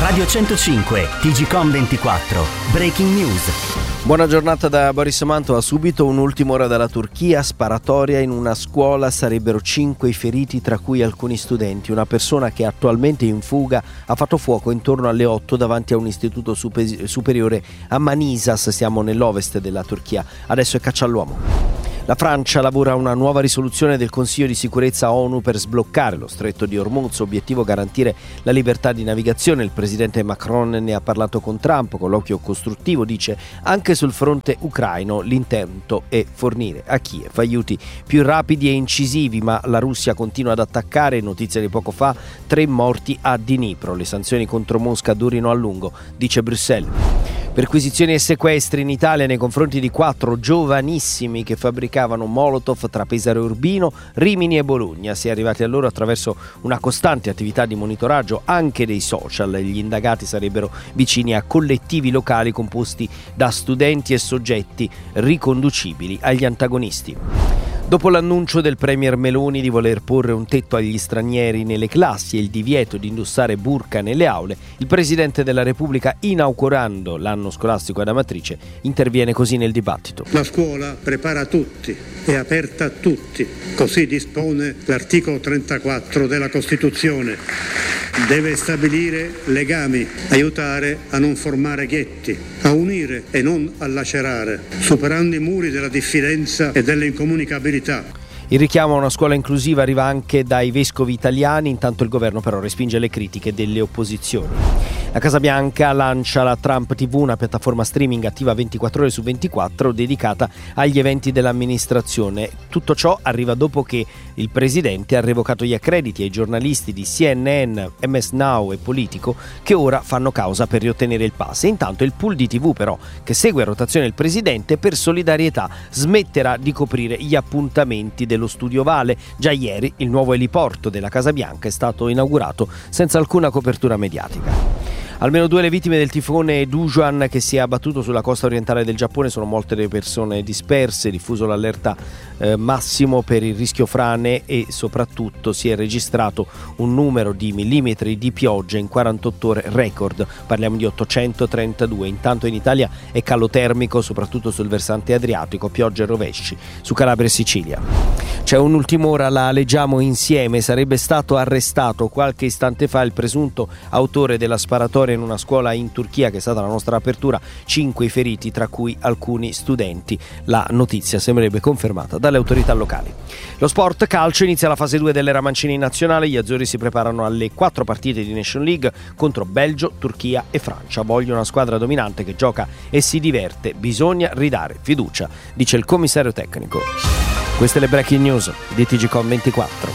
Radio 105, TGcom 24, Breaking News. Buona giornata da Boris Mantova. Subito un'ultima ora dalla Turchia, sparatoria in una scuola, sarebbero 5 i feriti, tra cui alcuni studenti. Una persona che è attualmente in fuga ha fatto fuoco intorno alle 8 davanti a un istituto superiore a Manisas, siamo nell'ovest della Turchia. Adesso è caccia all'uomo. La Francia lavora a una nuova risoluzione del Consiglio di sicurezza ONU per sbloccare lo stretto di Hormuz, obiettivo garantire la libertà di navigazione. Il presidente Macron ne ha parlato con Trump, colloquio costruttivo, dice. Anche sul fronte ucraino l'intento è fornire a Kiev aiuti più rapidi e incisivi, ma la Russia continua ad attaccare. Notizia di poco fa, 3 morti a Dnipro. Le sanzioni contro Mosca durino a lungo, dice Bruxelles. Perquisizioni e sequestri in Italia nei confronti di 4 giovanissimi che fabbricavano Molotov tra Pesaro e Urbino, Rimini e Bologna. Si è arrivati a loro attraverso una costante attività di monitoraggio anche dei social. Gli indagati sarebbero vicini a collettivi locali composti da studenti e soggetti riconducibili agli antagonisti. Dopo l'annuncio del premier Meloni di voler porre un tetto agli stranieri nelle classi e il divieto di indossare burka nelle aule, il Presidente della Repubblica, inaugurando l'anno scolastico ad Amatrice, interviene così nel dibattito. La scuola prepara tutti, è aperta a tutti, così dispone l'articolo 34 della Costituzione. Deve stabilire legami, aiutare a non formare ghetti, a unire e non a lacerare, superando i muri della diffidenza e dell'incomunicabilità. Il richiamo a una scuola inclusiva arriva anche dai vescovi italiani, intanto il governo però respinge le critiche delle opposizioni. La Casa Bianca lancia la Trump TV, una piattaforma streaming attiva 24 ore su 24 dedicata agli eventi dell'amministrazione. Tutto ciò arriva dopo che il presidente ha revocato gli accrediti ai giornalisti di CNN, MS Now e Politico, che ora fanno causa per riottenere il pass. E intanto il pool di TV però, che segue a rotazione il presidente, per solidarietà smetterà di coprire gli appuntamenti dello Studio Vale. Già ieri il nuovo eliporto della Casa Bianca è stato inaugurato senza alcuna copertura mediatica. Almeno 2 le vittime del tifone Dujuan che si è abbattuto sulla costa orientale del Giappone. Sono molte le persone disperse, diffuso l'allerta massimo per il rischio frane e soprattutto si è registrato un numero di millimetri di pioggia in 48 ore record, parliamo di 832. Intanto in Italia è calo termico soprattutto sul versante adriatico, piogge e rovesci su Calabria e Sicilia. C'è un'ultima ora, la leggiamo insieme. Sarebbe stato arrestato qualche istante fa il presunto autore della sparatoria in una scuola in Turchia, che è stata la nostra apertura. 5 i feriti, tra cui alcuni studenti. La notizia sembrerebbe confermata dalle autorità locali. Lo sport calcio, inizia la fase 2 dell'era Mancini in nazionale. Gli azzurri si preparano alle 4 partite di Nation League contro Belgio, Turchia e Francia. Vogliono una squadra dominante che gioca e si diverte. Bisogna ridare fiducia, dice il commissario tecnico. Queste le breaking news di TGcom 24.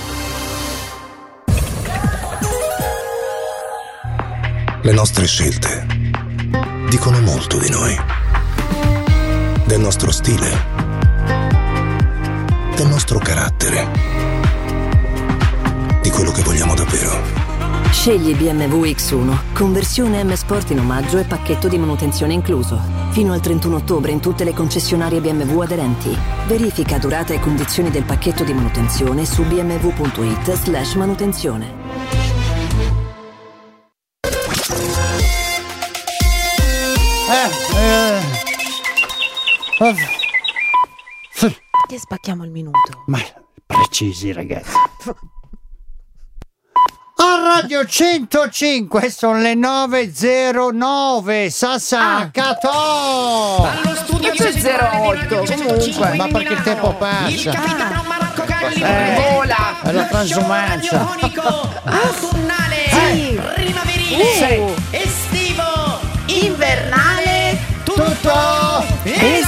Le nostre scelte dicono molto di noi, del nostro stile, del nostro carattere, di quello che vogliamo davvero. Scegli BMW X1, conversione M Sport in omaggio e pacchetto di manutenzione incluso. Fino al 31 ottobre in tutte le concessionarie BMW aderenti. Verifica durata e condizioni del pacchetto di manutenzione su bmw.it/manutenzione. Che spacchiamo il minuto. Ma precisi, ragazzi. A Radio 105 sono le 9:09. Sassacatò. Allo studio 08 comunque. Ma perché il tempo passa? Vola. È la transumanza. Autunnale. Sì. Primaverile. Estivo. Invernale. Tutto insieme.